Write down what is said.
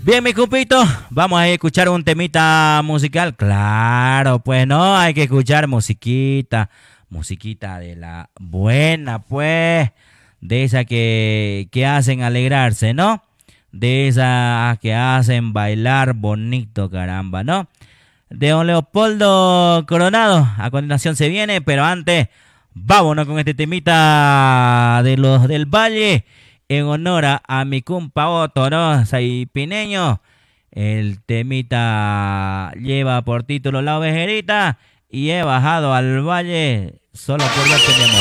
Bien, mi cupito, vamos a escuchar un temita musical. Claro, pues no, hay que escuchar musiquita, musiquita de la buena, pues, de esa que hacen alegrarse, ¿no? De esa que hacen bailar bonito, caramba, ¿no? De don Leopoldo Coronado, a continuación se viene, pero antes, vámonos con este temita de los del Valle en honor a mi compa Otto, ¿no? Saipineño. El temita lleva por título La Ovejerita y he bajado al valle solo por verte, mi amor.